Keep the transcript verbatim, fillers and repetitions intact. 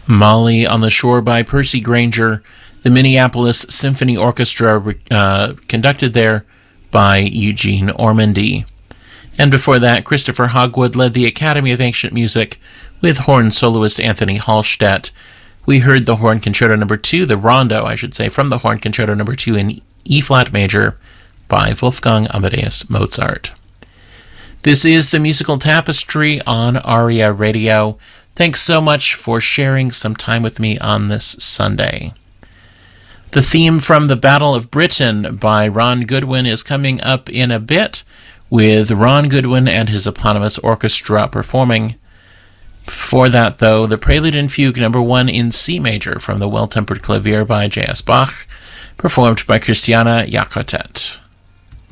Molly on the Shore by Percy Grainger, the Minneapolis Symphony Orchestra uh, conducted there by Eugene Ormandy. And before that, Christopher Hogwood led the Academy of Ancient Music with horn soloist Anthony Hallstatt. We heard the Horn Concerto Number two, the Rondo, I should say, from the Horn Concerto Number two in E-flat major by Wolfgang Amadeus Mozart. This is the Musical Tapestry on ARIA Radio. Thanks so much for sharing some time with me on this Sunday. The theme from The Battle of Britain by Ron Goodwin is coming up in a bit, with Ron Goodwin and his eponymous orchestra performing. Before that, though, the Prelude and Fugue number one in C major from the Well-Tempered Clavier by J S. Bach, performed by Christiana Jakotet.